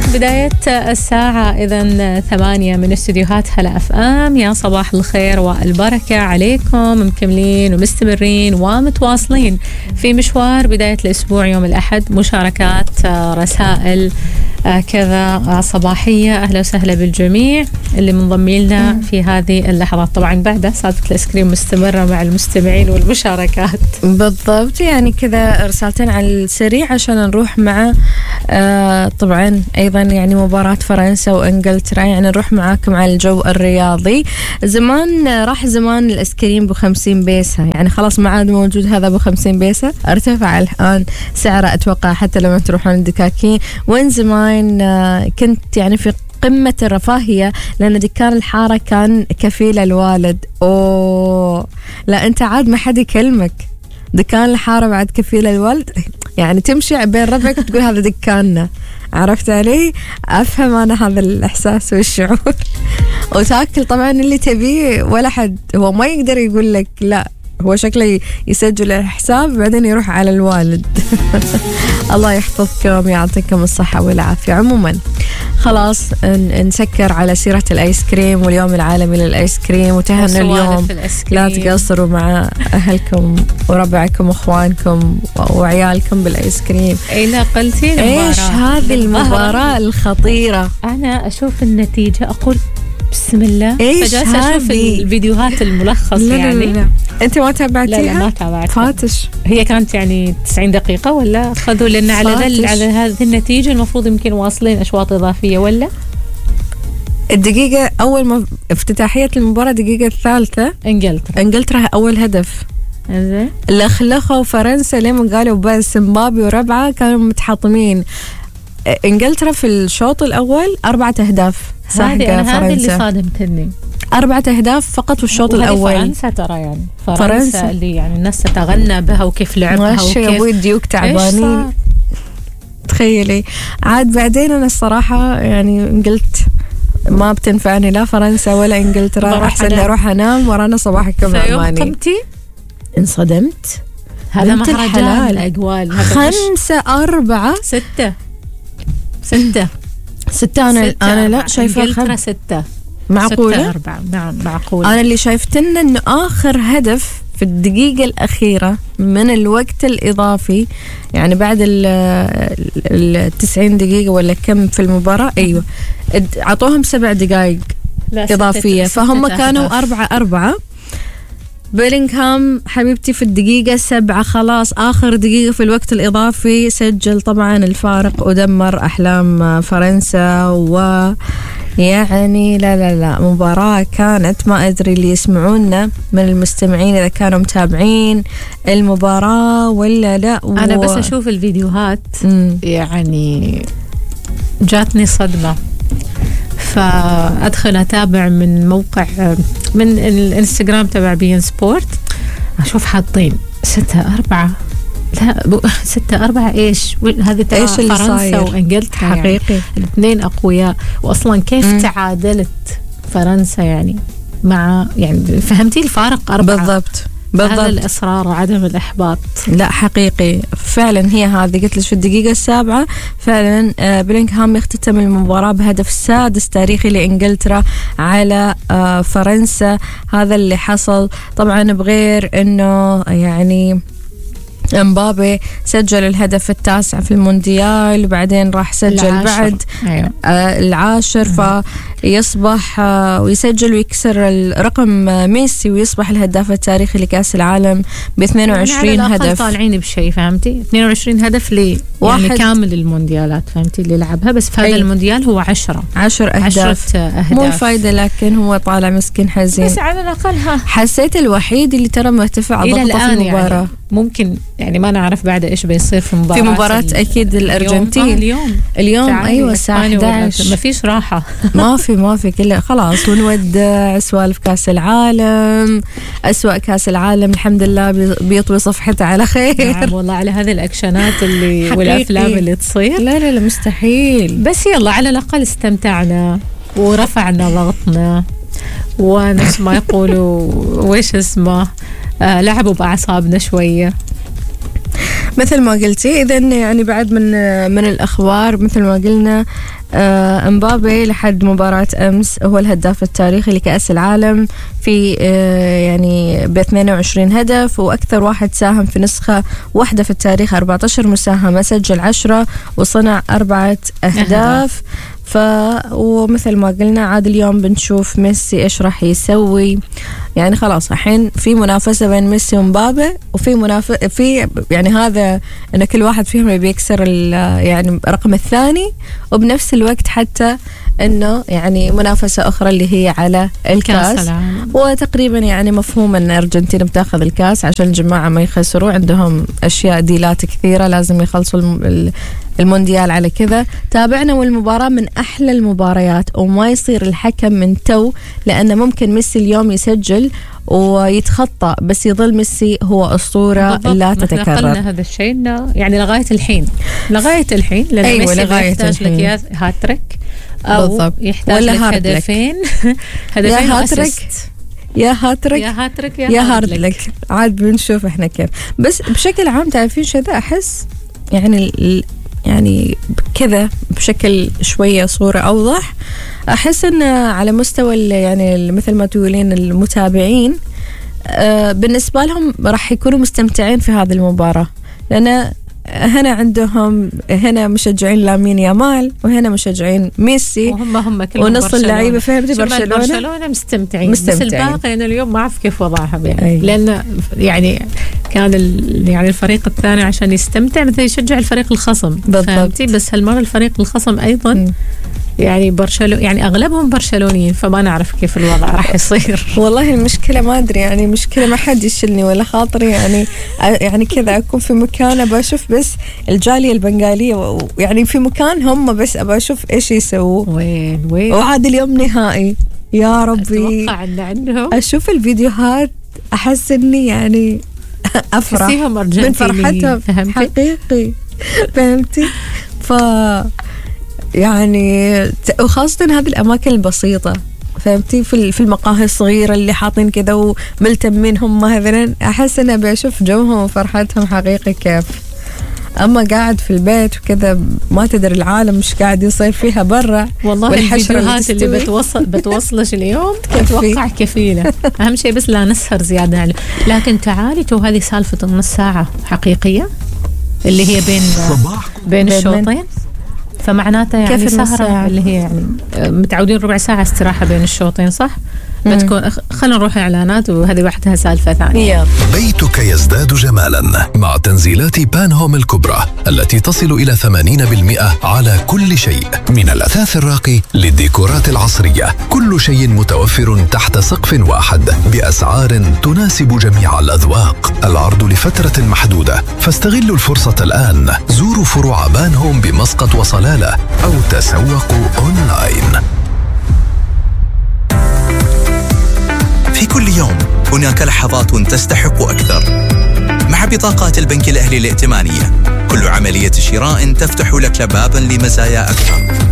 بداية الساعة إذن 8 من استديوهات هلا اف ام. يا صباح الخير والبركة عليكم، مكملين ومستمرين ومتواصلين في مشوار بداية الأسبوع يوم الأحد. مشاركات، رسائل كذا صباحية. أهلا وسهلا بالجميع اللي منضمين لنا في هذه اللحظات. طبعا بعد سالفة الأيسكريم مستمرة مع المستمعين والمشاركات. بالضبط، يعني كذا رسالتين على السريع عشان نروح مع طبعا أيضا يعني مباراة فرنسا وإنجلترا. يعني نروح معاكم على الجو الرياضي. زمان راح زمان الأيسكريم ب50 بيسة، يعني خلاص ما عاد موجود هذا ب50 بيسة، ارتفع الآن سعره أتوقع حتى لما تروحون الدكاكين. وين زمان كنت يعني في قمة الرفاهية، لأن دكان الحارة كان كفيل الوالد. لا أنت عاد ما حد يكلمك، دكان الحارة بعد كفيل الوالد، يعني تمشي بين ربعك تقول هذا دكاننا. عرفت علي؟ أفهم أنا هذا الإحساس والشعور. وتاكل طبعا اللي تبيه، ولا حد هو ما يقدر يقول لك لا، هو شكله يسجل الحساب بعدين يروح على الوالد. الله يحفظكم، يعطيكم الصحة والعافية. عموما خلاص نسكر على سيرة الآيس كريم واليوم العالمي للآيس كريم، وتهنوا اليوم. لا تقصروا مع أهلكم وربعكم وأخوانكم وعيالكم بالآيس كريم. لا قلتي إيش هذه المباراة الخطيرة؟ أنا أشوف النتيجة أقول بسم الله، إيش هذه؟ أشوف الفيديوهات الملخص. لا يعني لا. أنت ما تابعتيها؟ لا ما تابعتها. فاتش. هي كانت يعني 90 دقيقة ولا أخذوا لنا على هذه النتيجة المفروض يمكن واصلين أشواط إضافية ولا؟ الدقيقة أول ما افتتاحية المباراة الدقيقة الثالثة إنجلترا أول هدف. اللي خلخوا فرنسا لما قالوا بس مبابي وربعة كانوا متحطمين. إنجلترا في الشوط الأول 4 أهداف. هذه اللي صادمتني، 4 أهداف فقط في الشوط الأول. فرنسا ترى يعني فرنسا اللي يعني الناس تتغنى بها وكيف لعبها وكيف يا أبوي الديوك تعبانين. تخيلي عاد بعدين أنا الصراحة يعني قلت ما بتنفعني لا فرنسا ولا إنجلترا، أحسن لي أروح أنام ورانا صباحكم أماني. قمتي؟ انصدمت. هذا مهرجان الأقوال. 5-4 6 أنا لا شايفة إنجلترا 6 معقولة 4. نعم معقولة. أنا اللي شايفتنا إنه آخر هدف في الدقيقة الأخيرة من الوقت الإضافي، يعني بعد 90 دقيقة ولا كم في المباراة. أيوة عطوهم 7 دقائق إضافية، فهم كانوا 4-4. بيلينغهام حبيبتي في الدقيقة 7 خلاص آخر دقيقة في الوقت الإضافي سجل طبعا الفارق ودمر أحلام فرنسا. ويعني لا مباراة كانت ما أدري اللي يسمعونا من المستمعين إذا كانوا متابعين المباراة ولا لا. أنا بس أشوف الفيديوهات يعني جاتني صدمة، فأدخل أتابع من موقع من الانستغرام تبع بين سبورت، أشوف حاطين 6-4. لا 6-4 إيش هذه؟ إيش فرنسا وإنجلترا حقيقي يعني الاثنين أقوياء. وأصلا كيف تعادلت فرنسا يعني مع يعني فهمتي الفارق 4 بالضبط. هذا الإصرار وعدم الإحباط. لا حقيقي فعلا هي هذه قلت لك في الدقيقة 7 فعلا بيلينغهام يختتم المباراة بهدف سادس تاريخي لإنجلترا على فرنسا. هذا اللي حصل طبعا، بغير إنه يعني مبابي سجل الهدف التاسع في المونديال، وبعدين راح سجل بعد العاشر فيصبح ويسجل ويكسر الرقم ميسي ويصبح الهداف التاريخي لكأس العالم ب22 يعني هدف. طالعين بشيء فهمتي، 22 هدف لي يعني كامل المونديالات فهمتي اللي لعبها، بس في هذا المونديال هو 10 أهداف. مو الفايدة، لكن هو طالع مسكين حزين. بس على الأقل حسيت الوحيد اللي ترى مرتفع ضغطه في المباراة. يعني ممكن يعني ما نعرف بعد إيش بيصير في مباراة أكيد الأرجنتين اليوم أيوة الساعة 11 ما فيش راحة. ما في كله خلاص، ونودع سوالف كاس العالم، أسوأ كاس العالم الحمد لله بيطوي صفحته على خير. نعم والله على هذه الأكشنات اللي والأفلام اللي تصير. لا مستحيل. بس يلا على الأقل استمتعنا ورفعنا ضغطنا، ونفس ما يقولوا ويش اسمه لعبوا بأعصابنا شوية. مثل ما قلتي. إذا يعني بعد من الأخبار مثل ما قلنا امبابي لحد مباراة أمس هو الهداف التاريخي لكأس العالم في يعني ب22 هدف، وأكثر واحد ساهم في نسخة واحدة في التاريخ 14 مساهمة، سجل 10 وصنع 4 أهداف. ومثل ما قلنا عاد اليوم بنشوف ميسي إيش راح يسوي. يعني خلاص الحين في منافسة بين ميسي ومبابي، وفي في يعني هذا إن كل واحد فيهم يبي يكسر يعني رقم الثاني، وبنفس الوقت حتى إنه يعني منافسة أخرى اللي هي على الكاس. وتقريبا يعني مفهوم إن أرجنتين بتاخذ الكاس عشان الجماعة ما يخسروا، عندهم أشياء ديلات كثيرة لازم يخلصوا المونديال على كذا. تابعنا والمباراة من أحلى المباريات، وما يصير الحكم من تو، لأن ممكن ميسي اليوم يسجل ويتخطى، بس يظل ميسي هو أسطورة لا تتكرر. قلنا هذا الشيء يعني لغاية الحين لأن أيوة ميسي يحتاج لك يا هاتريك أو بالضبط. يحتاج لك هدفين يا هاتريك يا هاردلك. عاد بنشوف احنا كيف. بس بشكل عام تعرفين شذا أحس يعني كذا بشكل شوية صورة أوضح، أحس أن على مستوى يعني مثل ما تقولين المتابعين بالنسبة لهم راح يكونوا مستمتعين في هذه المباراة، لأن هنا عندهم هنا مشجعين لامين يامال، وهنا مشجعين ميسي، وهم كلهم ونص اللعيبة فهمتي برشلونة مستمتعين. بس الباقي أنا اليوم ما أعرف كيف وضعها يعني. لأن يعني كان يعني الفريق الثاني عشان يستمتع مثل يشجع الفريق الخصم، فهمتي؟ بس هالمرة الفريق الخصم أيضا يعني برشلونة، يعني أغلبهم برشلونيين، فما نعرف كيف الوضع راح يصير. والله المشكلة ما أدري، يعني مشكلة ما حد يشلني ولا خاطري، يعني كذا أكون في مكان أبى أشوف بس الجالية البنغالية، يعني في مكان هم بس أبى أشوف إيش يسووا. وين وعاد اليوم نهائي يا ربي، أتوقع أن عندهم أشوف الفيديوهات أحس إني يعني أفرح من فرحتهم حقيقي، فهمتي؟ يعني وخاصة هذه الأماكن البسيطة، فهمتي؟ في المقاهي الصغيرة اللي حاطين كذا وملتمين هم هذين، أحس أنا بشوف جوهم وفرحتهم حقيقي كيف. أما قاعد في البيت وكذا ما تدري العالم مش قاعد يصير فيها برا. والله الفيديوهات اللي بتوصلش اليوم أتوقع كفيلة. أهم شيء بس لا نسهر زيادة يعني. لكن تعالي هذه سالفة النص ساعة حقيقية اللي هي بين الشوطين، فمعناته يعني سهرة اللي هي يعني متعودين ربع ساعة استراحة بين الشوطين، صح؟ بتكون خلينا نروح إعلانات وهذه وحدها سالفة ثانية. بيتك يزداد جمالا مع تنزيلات بان هوم الكبرى التي تصل إلى 80% على كل شيء، من الأثاث الراقي للديكورات العصرية. كل شيء متوفر تحت سقف واحد بأسعار تناسب جميع الأذواق. العرض لفترة محدودة، فاستغلوا الفرصة الآن. زوروا فروع بان هوم بمسقط وصلالة أو تسوقوا أونلاين. في كل يوم هناك لحظات تستحق أكثر. مع بطاقات البنك الأهلي الائتمانية كل عملية شراء تفتح لك بابا لمزايا أكثر،